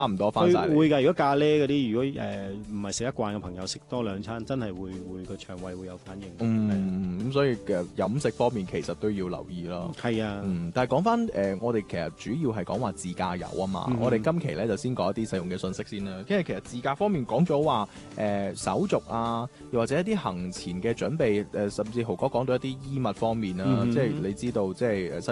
差唔多翻晒嚟。 會㗎，如果咖喱嗰啲，如果唔係食得慣嘅朋友，食多兩餐真係會個腸胃會有反應。 咁所以嘅飲食方面其實都要留意咯。 係啊， 但係講翻我哋其實主要係講話自駕遊啊嘛。我哋今期咧就先講一啲實用嘅信息先啦。因為其實自駕方面講咗話手續啊，又或者一啲行前嘅準備，甚至豪哥講到一啲衣物方面啦，即係你知道即係